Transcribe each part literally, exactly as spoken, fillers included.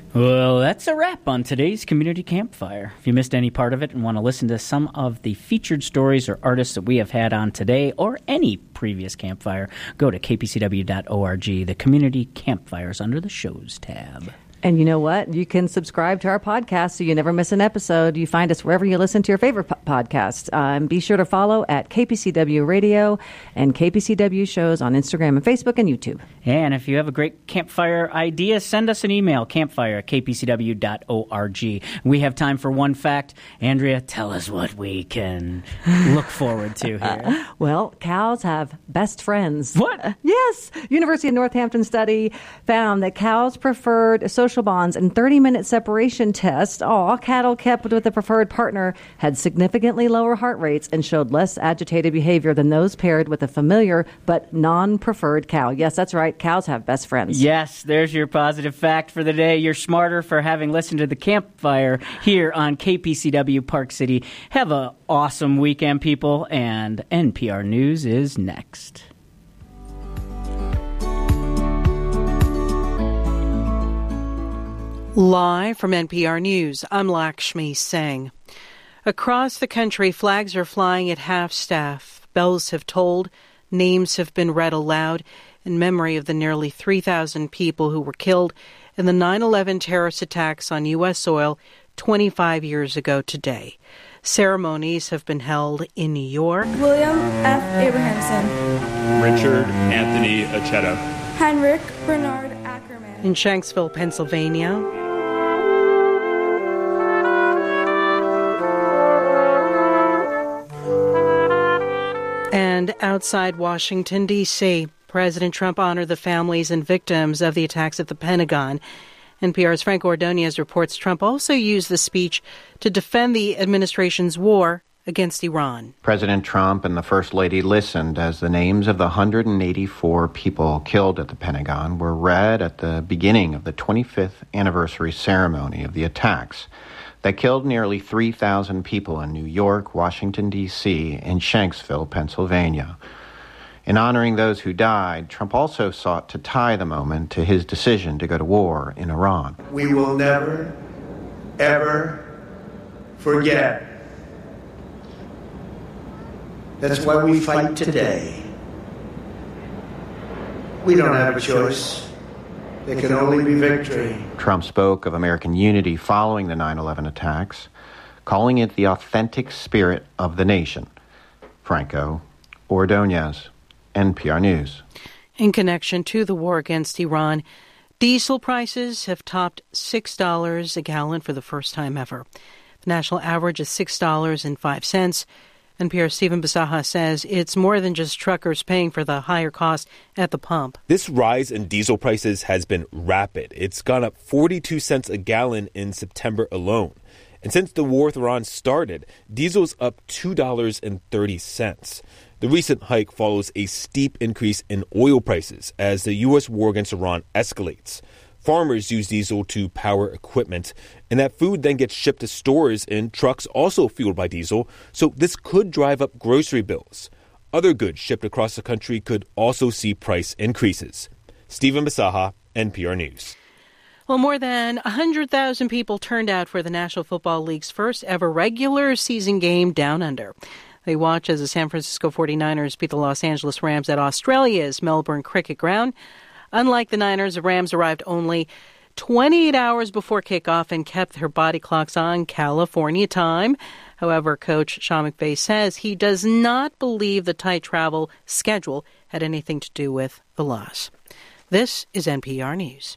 Well, that's a wrap on today's Community Campfire. If you missed any part of it and want to listen to some of the featured stories or artists that we have had on today or any previous campfire, go to k p c w dot org. The Community Campfire is under the Shows tab. And you know what? You can subscribe to our podcast so you never miss an episode. You find us wherever you listen to your favorite po- podcasts. Um, be sure to follow at K P C W Radio and K P C W Shows on Instagram and Facebook and YouTube. And if you have a great campfire idea, send us an email, campfire at k p c w dot org. We have time for one fact. Andrea, tell us what we can look forward to here. Well, cows have best friends. What? Uh, yes. University of Northampton study found that cows preferred social bonds and thirty-minute separation tests. All cattle kept with a preferred partner had significantly lower heart rates and showed less agitated behavior than those paired with a familiar but non-preferred cow. Yes, that's right. Cows have best friends. Yes, there's your positive fact for the day. You're smarter for having listened to the Campfire here on K P C W Park City. Have an awesome weekend, people, and N P R News is next. Live from N P R News, I'm Lakshmi Singh. Across the country, flags are flying at half-staff. Bells have tolled, names have been read aloud in memory of the nearly three thousand people who were killed in the nine eleven terrorist attacks on U S soil twenty-five years ago today. Ceremonies have been held in New York. William F. Abrahamson. Richard Anthony Acheta. Heinrich Bernard Ackerman. In Shanksville, Pennsylvania. And outside Washington, D C, President Trump honored the families and victims of the attacks at the Pentagon. N P R's Frank Ordonez reports Trump also used the speech to defend the administration's war against Iran. President Trump and the First Lady listened as the names of the one hundred eighty-four people killed at the Pentagon were read at the beginning of the twenty-fifth anniversary ceremony of the attacks that killed nearly three thousand people in New York, Washington, D C, and Shanksville, Pennsylvania. In honoring those who died, Trump also sought to tie the moment to his decision to go to war in Iran. We will never, ever forget. That's why we fight today. We don't have a choice. There can only be victory. Trump spoke of American unity following the nine eleven attacks, calling it the authentic spirit of the nation. Franco Ordonez, N P R News. In connection to the war against Iran, diesel prices have topped six dollars a gallon for the first time ever. The national average is six dollars and five cents. N P R's Stephen Bisaha says it's more than just truckers paying for the higher cost at the pump. This rise in diesel prices has been rapid. It's gone up forty-two cents a gallon in September alone. And since the war with Iran started, diesel's up two dollars and thirty cents. The recent hike follows a steep increase in oil prices as the U S war against Iran escalates. Farmers use diesel to power equipment, and that food then gets shipped to stores in trucks also fueled by diesel, so this could drive up grocery bills. Other goods shipped across the country could also see price increases. Stephen Bisaha, N P R News. Well, more than one hundred thousand people turned out for the National Football League's first ever regular season game down under. They watch as the San Francisco forty-niners beat the Los Angeles Rams at Australia's Melbourne Cricket Ground. Unlike the Niners, the Rams arrived only twenty-eight hours before kickoff and kept their body clocks on California time. However, Coach Sean McVay says he does not believe the tight travel schedule had anything to do with the loss. This is N P R News.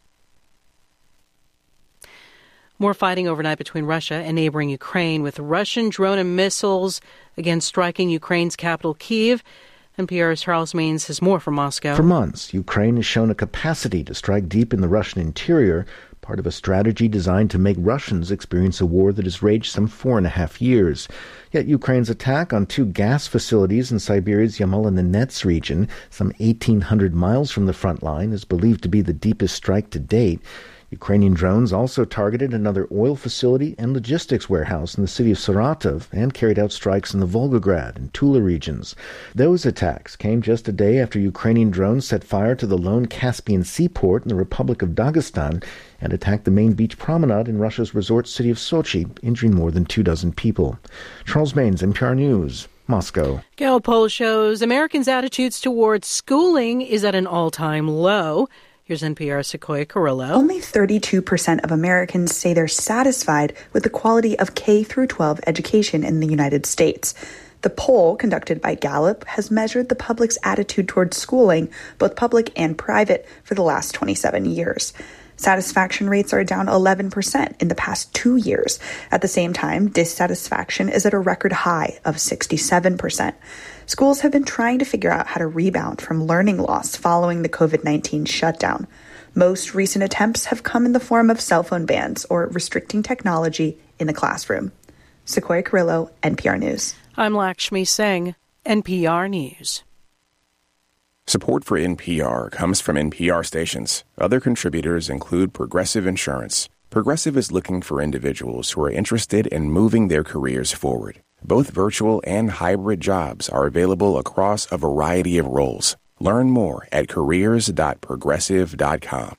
More fighting overnight between Russia and neighboring Ukraine, with Russian drone and missiles again striking Ukraine's capital, Kyiv. N P R's Charles Means has more from Moscow. For months, Ukraine has shown a capacity to strike deep in the Russian interior, part of a strategy designed to make Russians experience a war that has raged some four and a half years. Yet Ukraine's attack on two gas facilities in Siberia's Yamal-Nenets region, some eighteen hundred miles from the front line, is believed to be the deepest strike to date. Ukrainian drones also targeted another oil facility and logistics warehouse in the city of Saratov and carried out strikes in the Volgograd and Tula regions. Those attacks came just a day after Ukrainian drones set fire to the lone Caspian seaport in the Republic of Dagestan and attacked the main beach promenade in Russia's resort city of Sochi, injuring more than two dozen people. Charles Baines, N P R News, Moscow. Gallup poll shows Americans' attitudes towards schooling is at an all-time low. Here's N P R's Sequoia Carrillo. Only thirty-two percent of Americans say they're satisfied with the quality of K through twelve education in the United States. The poll, conducted by Gallup, has measured the public's attitude towards schooling, both public and private, for the last twenty-seven years. Satisfaction rates are down eleven percent in the past two years. At the same time, dissatisfaction is at a record high of sixty-seven percent. Schools have been trying to figure out how to rebound from learning loss following the covid nineteen shutdown. Most recent attempts have come in the form of cell phone bans or restricting technology in the classroom. Sequoia Carrillo, N P R News. I'm Lakshmi Singh, N P R News. Support for N P R comes from N P R stations. Other contributors include Progressive Insurance. Progressive is looking for individuals who are interested in moving their careers forward. Both virtual and hybrid jobs are available across a variety of roles. Learn more at careers dot progressive dot com.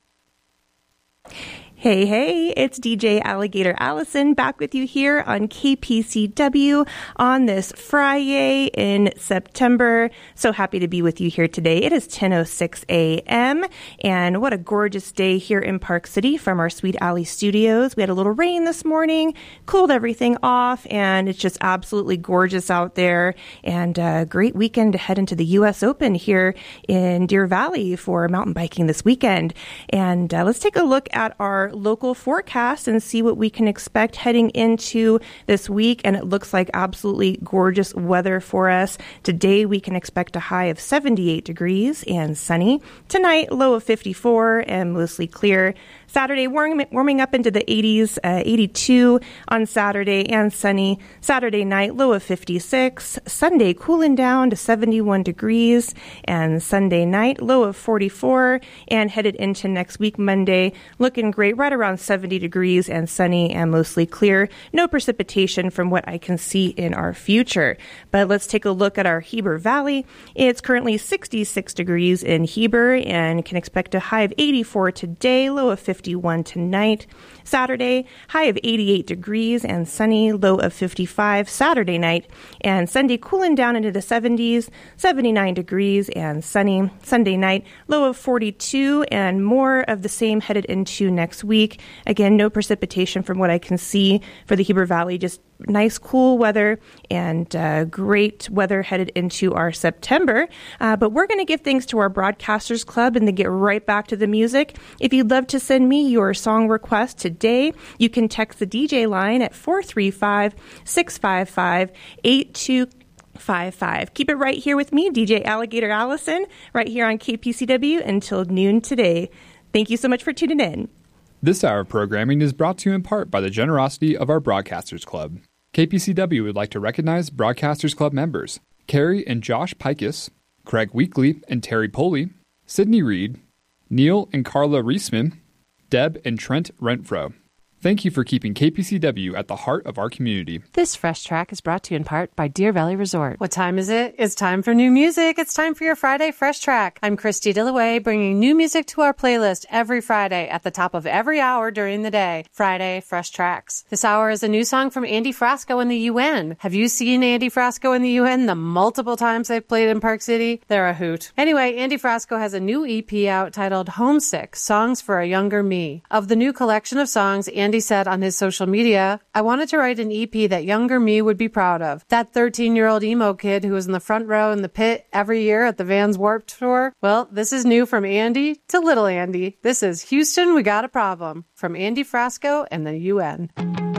Hey, hey, it's D J Alligator Allison back with you here on K P C W on this Friday in September. So happy to be with you here today. It is ten oh six a.m. and what a gorgeous day here in Park City from our Sweet Alley studios. We had a little rain this morning, cooled everything off, and it's just absolutely gorgeous out there. And a great weekend to head into the U S Open here in Deer Valley for mountain biking this weekend. And uh, let's take a look at our local forecast and see what we can expect heading into this week. And it looks like absolutely gorgeous weather for us. Today, we can expect a high of seventy-eight degrees and sunny. Tonight, low of fifty-four and mostly clear. Saturday, warm, warming up into the eighties, uh, eighty-two on Saturday and sunny. Saturday night, low of fifty-six. Sunday, cooling down to seventy-one degrees. And Sunday night, low of forty-four. And headed into next week, Monday, looking great, right around seventy degrees and sunny and mostly clear. No precipitation from what I can see in our future. But let's take a look at our Heber Valley. It's currently sixty-six degrees in Heber and can expect a high of eighty-four today, low of fifty-one tonight. Saturday, high of eighty-eight degrees and sunny, low of fifty-five Saturday night. And Sunday, cooling down into the seventies, seventy-nine degrees and sunny. Sunday night, low of forty-two and more of the same headed into next week. Again, no precipitation from what I can see for the Heber Valley, just nice cool weather and uh, great weather headed into our September. Uh, but we're going to give thanks to our Broadcasters Club and then get right back to the music. If you'd love to send me your song request today, you can text the D J line at four three five, six five five, eight two five five. Keep it right here with me, D J Alligator Allison, right here on K P C W until noon today. Thank you so much for tuning in. This hour of programming is brought to you in part by the generosity of our Broadcasters Club. K P C W would like to recognize Broadcasters Club members Carrie and Josh Pikus, Craig Weekly and Terry Poley, Sydney Reed, Neil and Carla Reisman, Deb and Trent Renfro. Thank you for keeping K P C W at the heart of our community. This Fresh Track is brought to you in part by Deer Valley Resort. What time is it? It's time for new music. It's time for your Friday Fresh Track. I'm Christy Dillaway, bringing new music to our playlist every Friday at the top of every hour during the day. Friday Fresh Tracks. This hour is a new song from Andy Frasco and the U N. Have you seen Andy Frasco and the U N the multiple times they've played in Park City? They're a hoot. Anyway, Andy Frasco has a new E P out titled Homesick, Songs for a Younger Me. Of the new collection of songs, Andy said on his social media, I wanted to write an E P that younger me would be proud of. That thirteen-year-old emo kid who was in the front row in the pit every year at the Vans Warped Tour. Well, this is new from Andy to little Andy. This is Houston, We Got a Problem from Andy Frasco and the U N.